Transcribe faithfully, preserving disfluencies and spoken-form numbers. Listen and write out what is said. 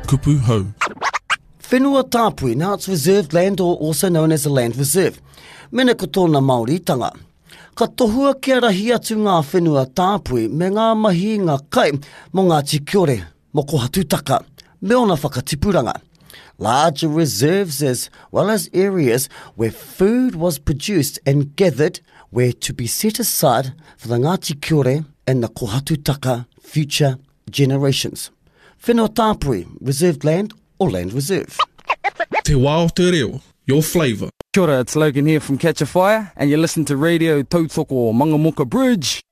Kupu hau. Whenua tāpui, now it's reserved land or also known as a land reserve. Mena ko tōna Māori tanga. Ka tohua kia rahi atu ngā whenua tāpui me ngā mahi ngā kai mo ngā tikiore mo ko hatutaka me ona whakatipuranga. Larger reserves as well as areas where food was produced and gathered were to be set aside for the Ngāti Kiore and the Kohatutaka future generations. Whenua tāpui, reserved land or land reserve. Te wao te reo, your flavour. Kia ora, it's Logan here from Catch a Fire, and you listen to Radio Tautoko Mangamoka Bridge.